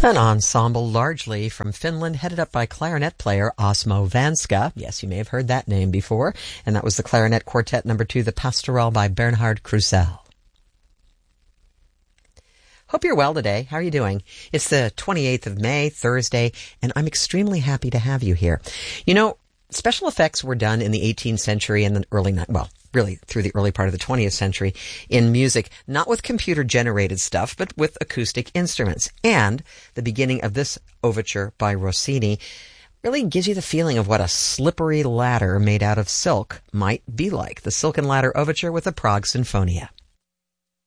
An ensemble largely from Finland, headed up by clarinet player Osmo Vanska. Yes, you may have heard that name before. And that was the Clarinet Quartet No. 2, the Pastoral by Bernhard Krusell. Hope you're well today. How are you doing? It's the 28th of May, Thursday, and I'm extremely happy to have you here. You know, special effects were done in the 18th century and the really through the early part of the 20th century in music, not with computer-generated stuff, but with acoustic instruments. And the beginning of this overture by Rossini really gives you the feeling of what a slippery ladder made out of silk might be like. The Silken Ladder Overture with the Prague Sinfonia.